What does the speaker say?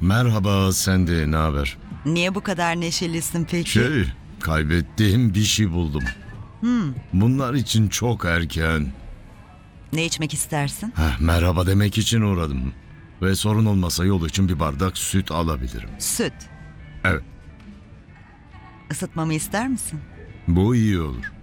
Merhaba, sen de ne haber? Niye bu kadar neşelisin peki? Kaybettiğim bir şey buldum. Bunlar için çok erken. Ne içmek istersin? Merhaba demek için uğradım. Ve sorun olmasa yol için bir bardak süt alabilirim. Süt. Evet, Isıtmamı ister misin? bu iyi olur.